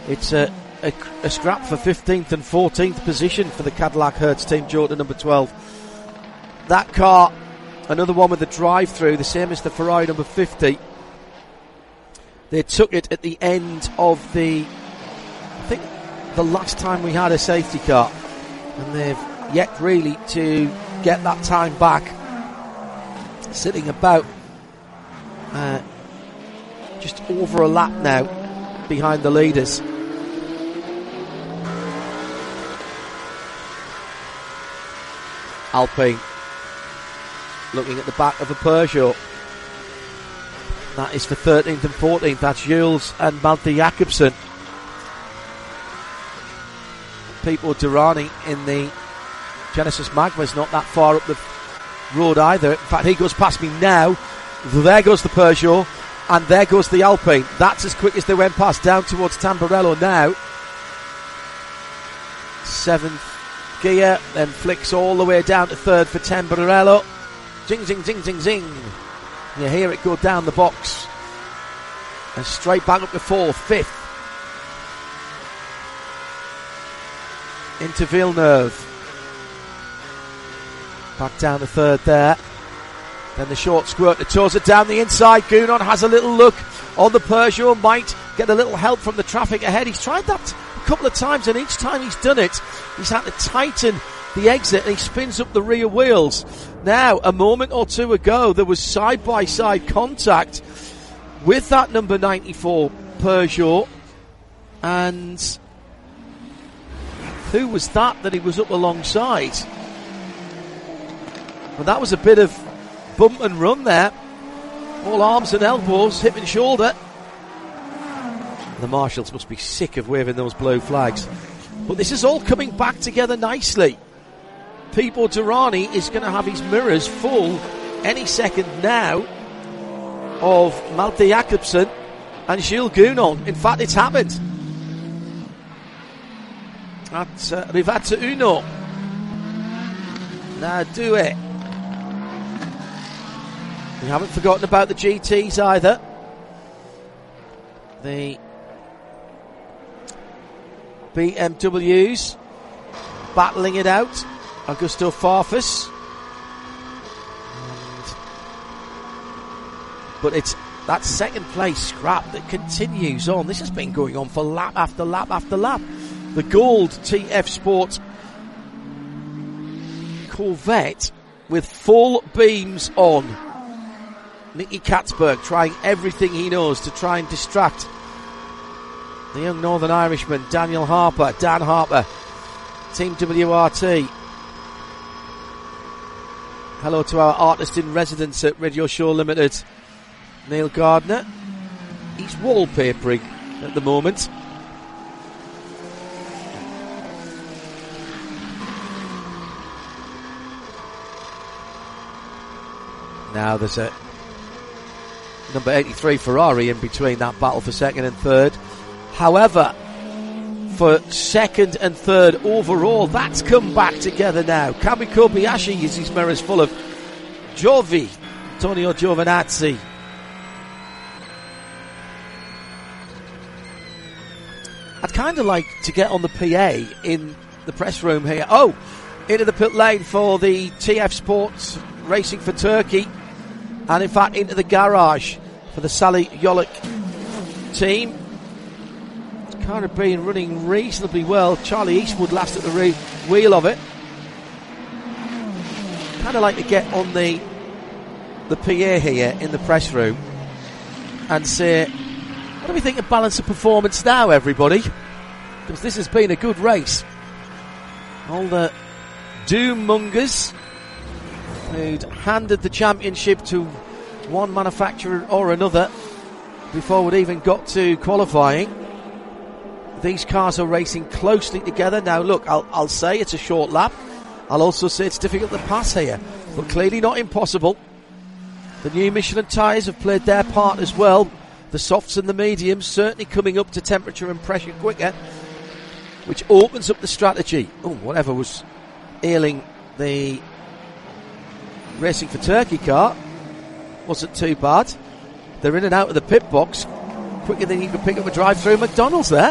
It's a scrap for 15th and 14th position for the Cadillac Hertz team, Jordan number 12. That car, another one with the drive-through, the same as the Ferrari number 50. They took it at the end of the last time we had a safety car, and they've yet really to get that time back, sitting about just over a lap now behind the leaders. Alpine looking at the back of a Peugeot. That is for 13th and 14th. That's Jules and Malte Jakobsen. Pipo Derani in the Genesis Magma is not that far up the road either. In fact, he goes past me now. There goes the Peugeot, and there goes the Alpine. That's as quick as they went past, down towards Tamburello now. 7th gear, then flicks all the way down to 3rd for Tamburello. Zing, zing, zing, zing, zing. You hear it go down the box. And straight back up to 4th, 5th. Into Villeneuve. Back down to 3rd there. Then the short squirt that tows it down the inside. Gounon has a little look on the Peugeot. Might get a little help from the traffic ahead. He's tried that a couple of times, and each time he's done it, he's had to tighten the exit, and he spins up the rear wheels. Now, a moment or two ago, there was side-by-side contact with that number 94 Peugeot, and who was that he was up alongside? Well, that was a bit of bump and run there. All arms and elbows, hip and shoulder. The marshals must be sick of waving those blue flags. But this is all coming back together nicely. Pipo Derani is going to have his mirrors full any second now of Malte Jakobsen and Gilles Gounon. In fact, it's happened at Rivazza Uno. Now do it. We haven't forgotten about the GTs either. The BMWs battling it out. Augusto Farfus. But it's that second place scrap that continues on. This has been going on for lap after lap after lap. The gold TF Sport Corvette with full beams on. Nicky Katzberg trying everything he knows to try and distract the young Northern Irishman, Dan Harper, Team WRT. Hello to our artist in residence at Radio Show Limited, Neil Gardner. He's wallpapering at the moment. Now there's a number 83 Ferrari in between that battle for second and third. However, for second and third overall, that's come back together now. Kami Kobayashi uses his mirrors full of Antonio Giovinazzi. I'd kind of like to get on the PA in the press room here. Oh, into the pit lane for the TF Sports Racing for Turkey. And in fact, into the garage for the Sally Yolik team. It's kind of been running reasonably well. Charlie Eastwood last at the wheel of it. Kind of like to get on the PA here in the press room and say, what do we think of balance of performance now, everybody? Because this has been a good race. All the doom mongers who'd handed the championship to one manufacturer or another before we'd even got to qualifying. These cars are racing closely together. Now look, I'll say it's a short lap. I'll also say it's difficult to pass here, but clearly not impossible. The new Michelin tyres have played their part as well. The softs and the mediums certainly coming up to temperature and pressure quicker, which opens up the strategy. Oh, whatever was ailing the Racing for Turkey car wasn't too bad. They're in and out of the pit box quicker than you could pick up a drive-through McDonald's there.